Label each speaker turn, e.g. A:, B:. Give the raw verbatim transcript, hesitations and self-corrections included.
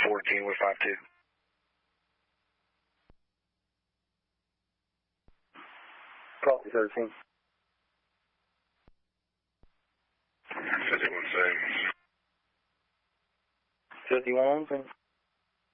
A: fourteen, we're five two.
B: Copy, thirteen.
A: fifty-one, same.
B: fifty-one,